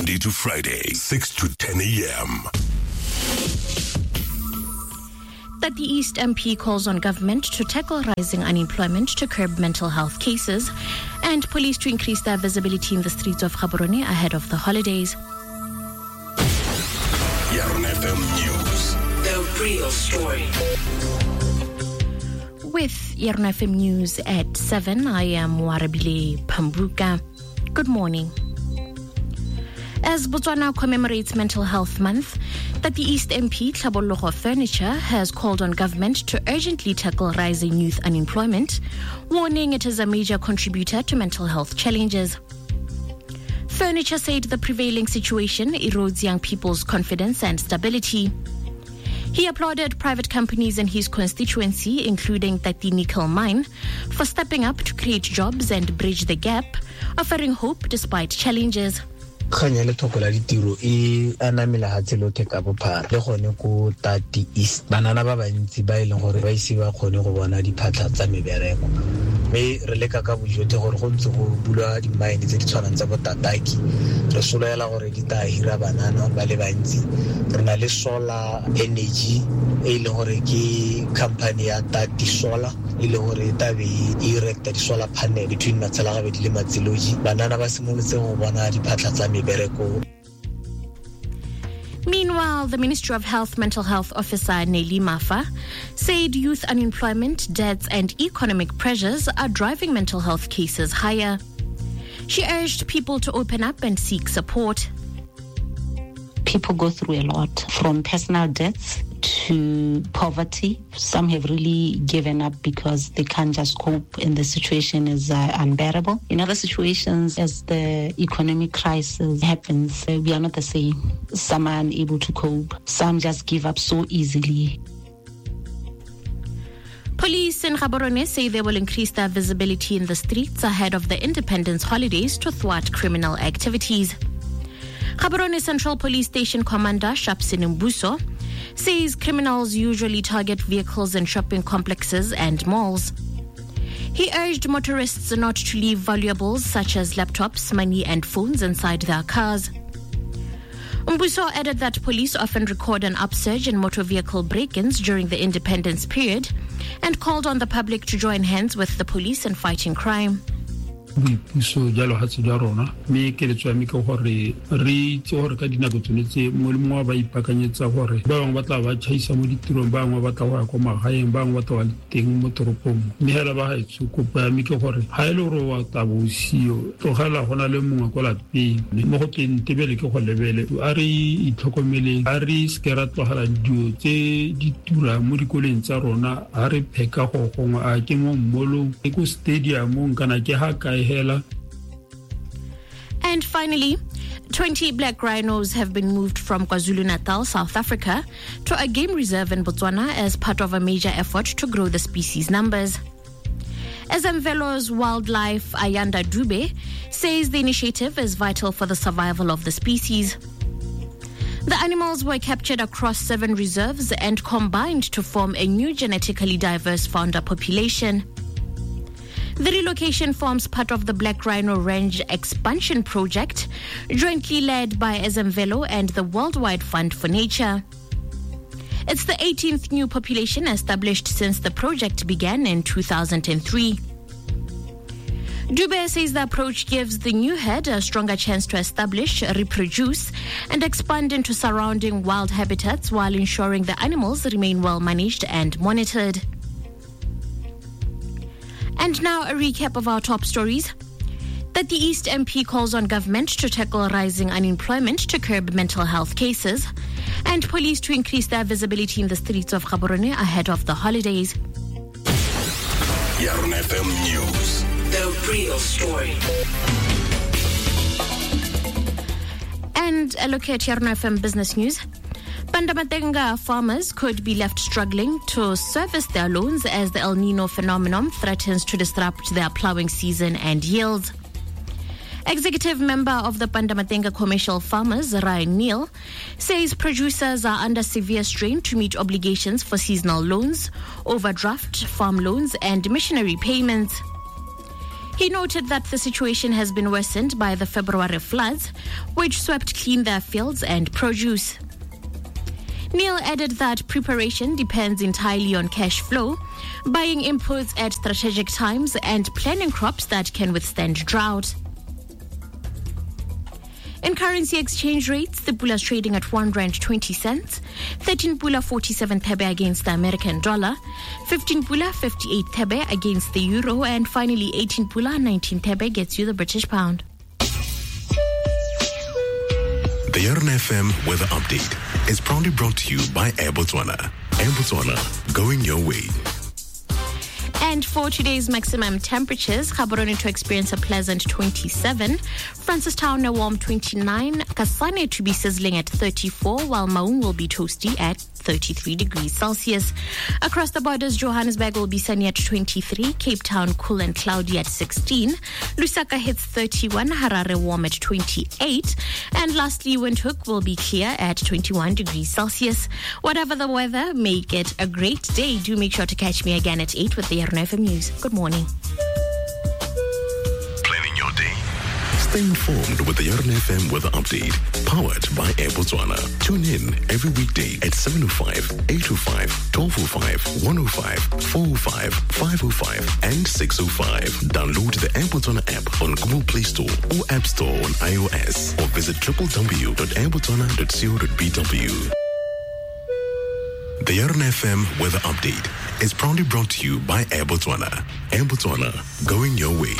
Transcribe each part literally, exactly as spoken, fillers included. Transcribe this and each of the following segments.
Monday to Friday, six to ten a.m. That the East M P calls on government to tackle rising unemployment to curb mental health cases, and police to increase their visibility in the streets of Gaborone ahead of the holidays. Yarn F M News. The real story. With Yarn F M News at seven, I am Warabile Pambuka. Good morning. As Botswana commemorates Mental Health Month, that the East M P Tlhabollogo Furniture has called on government to urgently tackle rising youth unemployment, warning it is a major contributor to mental health challenges. Furniture said the prevailing situation erodes young people's confidence and stability. He applauded private companies in his constituency, including Tati Nickel Mine, for stepping up to create jobs and bridge the gap, offering hope despite challenges. Khanya le thokola ditiro e anamela hatselo ke ka bophara le gone ko Tati East banana ba bantsi ba ileng gore ba ise ba khone go bona diphatla tsa mebereko me re leka ka bojote gore go ntse go bulwa di mine tse di tshwanang tsa botataki re soloela gore di ta hira banana ba le bantsi re na le solar energy e ileng gore ke company ya Tati Solar ile gore ta be e erecta di solar panel between matsela ga be di le matseloji banana ba simolotse go bona diphatla tsa Meanwhile, the Ministry of Health Mental Health Officer Nelly Mafa said youth unemployment, debts and economic pressures are driving mental health cases higher. She urged people to open up and seek support. People go through a lot, from personal debts to poverty. Some have really given up because they can't just cope and the situation is uh, unbearable. In other situations, as the economic crisis happens, uh, we are not the same. Some are unable to cope. Some just give up so easily. Police in Gaborone say they will increase their visibility in the streets ahead of the Independence holidays to thwart criminal activities. Gaborone Central Police Station Commander Shapsin Mbuso says criminals usually target vehicles in shopping complexes and malls. He urged motorists not to leave valuables such as laptops, money and phones inside their cars. Mbuso added that police often record an upsurge in motor vehicle break-ins during the independence period and called on the public to join hands with the police in fighting crime. Boipuso jalo ha tse rona me ke le tswame ke gore re itse gore ka dinako tshwanetse mo le mo ba ipakanyetsa gore ba bang ba tla ba tshaisa mo ditirong ba bang ba tla wa go magaeng ba bang ba tla wa teng mo toropong me hela ba ha itse go pa me ke gore ha ile ro wa tabosio tlogela gona le mongwe go la peng mo go teng tebele ke go lebele a re itlhokomele a re skera tlogela dio tse di tura mo dikoleng tsa rona a re pheka go gongwe a ke mo mmolo e ko stadium ngana ke ha ka And finally, twenty black rhinos have been moved from KwaZulu-Natal, South Africa, to a game reserve in Botswana as part of a major effort to grow the species numbers. Ezemvelo's wildlife Ayanda Dube says the initiative is vital for the survival of the species. The animals were captured across seven reserves and combined to form a new genetically diverse founder population. The relocation forms part of the Black Rhino Range Expansion Project, jointly led by Ezemvelo and the Worldwide Fund for Nature. It's the eighteenth new population established since the project began in two thousand three. Dube says the approach gives the new herd a stronger chance to establish, reproduce, and expand into surrounding wild habitats while ensuring the animals remain well managed and monitored. And now a recap of our top stories. That the East M P calls on government to tackle rising unemployment to curb mental health cases, and police to increase their visibility in the streets of Gaborone ahead of the holidays. Yarn F M News. The real story. And a look at Yarn F M Business News. Pandamatenga farmers could be left struggling to service their loans as the El Nino phenomenon threatens to disrupt their plowing season and yields. Executive member of the Pandamatenga Commercial Farmers, Ryan Neal, says producers are under severe strain to meet obligations for seasonal loans, overdraft, farm loans, and missionary payments. He noted that the situation has been worsened by the February floods, which swept clean their fields and produce. Neil added that preparation depends entirely on cash flow, buying inputs at strategic times, and planning crops that can withstand drought. In currency exchange rates, the pula is trading at one rand twenty cents, thirteen pula forty-seven thebe against the American dollar, fifteen pula fifty-eight thebe against the euro, and finally eighteen pula nineteen thebe gets you the British pound. The R N F M Weather Update is proudly brought to you by Air Botswana. Air Botswana, going your way. And for today's maximum temperatures, Gaborone to experience a pleasant twenty-seven, Francistown a warm twenty-nine, Kasane to be sizzling at thirty-four, while Maun will be toasty at thirty-three degrees Celsius. Across the borders, Johannesburg will be sunny at twenty-three, Cape Town cool and cloudy at sixteen, Lusaka hits thirty-one, Harare warm at twenty-eight, and lastly, Windhoek will be clear at twenty-one degrees Celsius. Whatever the weather, make it a great day. Do make sure to catch me again at eight with the R N F M News. Good morning. Planning your day. Stay informed with the R N F M Weather Update, powered by Air Botswana. Tune in every weekday at seven oh five, eight oh five, twelve oh five, one oh five, four oh five, five oh five, and six oh five. Download the Air Botswana app on Google Play Store or App Store on iOS, or visit w w w dot air botswana dot co dot b w. The R N F M Weather Update is proudly brought to you by Air Botswana. Air Botswana, going your way.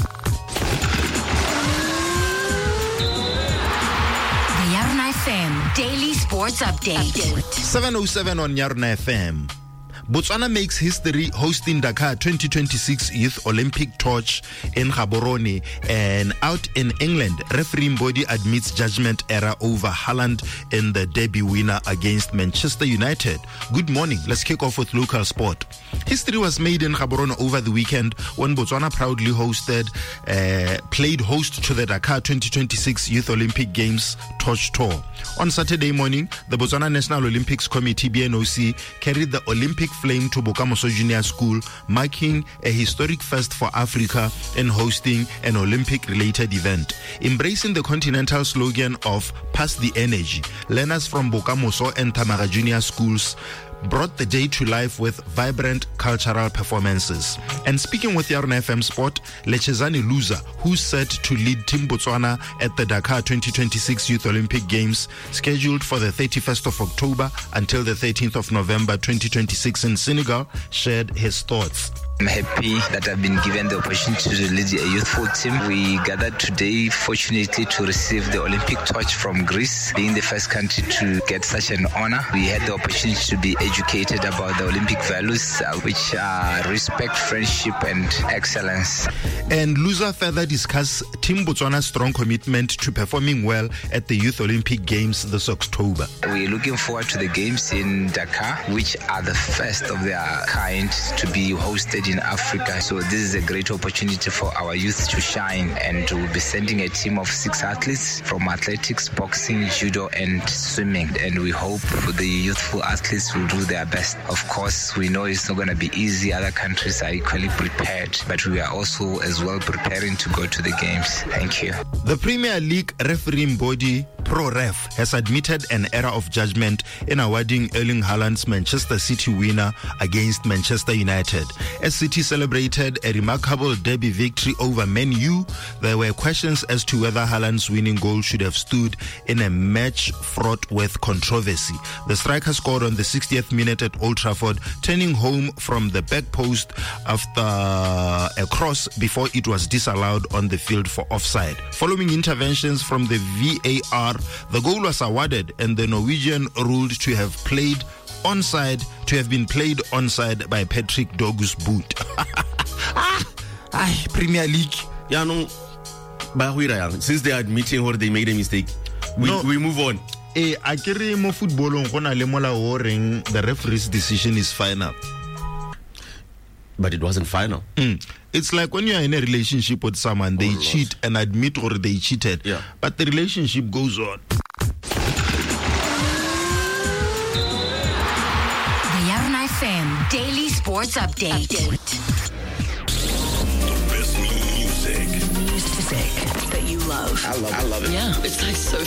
The R N F M Daily Sports Update. seven oh seven on R N F M. Botswana makes history hosting Dakar twenty twenty-six Youth Olympic Torch in Gaborone, and out in England, refereeing body admits judgment error over Haaland in the derby winner against Manchester United. Good morning. Let's kick off with local sport. History was made in Gaborone over the weekend when Botswana proudly hosted, uh, played host to the Dakar twenty twenty-six Youth Olympic Games Torch Tour. On Saturday morning, the Botswana National Olympics Committee B N O C carried the Olympic flame to Bokamoso Junior School, marking a historic first for Africa in hosting an Olympic-related event. Embracing the continental slogan of "Pass the Energy," learners from Bokamoso and Tamaga Junior Schools brought the day to life with vibrant cultural performances. And speaking with R N F M Sport, Lechezane Luza, who's set to lead Team Botswana at the Dakar twenty twenty-six Youth Olympic Games, scheduled for the thirty-first of October until the thirteenth of November twenty twenty-six in Senegal, shared his thoughts. I'm happy that I've been given the opportunity to lead a youthful team. We gathered today, fortunately, to receive the Olympic torch from Greece, being the first country to get such an honor. We had the opportunity to be educated about the Olympic values, uh, which are respect, friendship, and excellence. And Luza further discuss Team Botswana's strong commitment to performing well at the Youth Olympic Games this October. We're looking forward to the games in Dakar, which are the first of their kind to be hosted in Africa. So this is a great opportunity for our youth to shine, and we'll be sending a team of six athletes from athletics, boxing, judo, and swimming. And we hope the youthful athletes will do their best. Of course, we know it's not going to be easy. Other countries are equally prepared, but we are also as well preparing to go to the games. Thank you. The Premier League refereeing body ProRef has admitted an error of judgment in awarding Erling Haaland's Manchester City winner against Manchester United. As City celebrated a remarkable derby victory over Man U, there were questions as to whether Haaland's winning goal should have stood in a match fraught with controversy. The striker scored on the sixtieth minute at Old Trafford, turning home from the back post after a cross before it was disallowed on the field for offside. Following interventions from the V A R, the goal was awarded and the Norwegian ruled to have played onside, to have been played onside by Patrick Dogu's boot. ah, Premier League. Yeah, no, but since they are admitting or they made a mistake, we, no. we move on. Eh, akere mo footballong gona le mola o reng the referee's decision is final. But it wasn't final. Mm. It's like when you are in a relationship with someone, they oh, cheat and admit or they cheated. Yeah. But the relationship goes on. The R N F M Daily Sports Update. The best news love. I love, I love it. Yeah, it's like so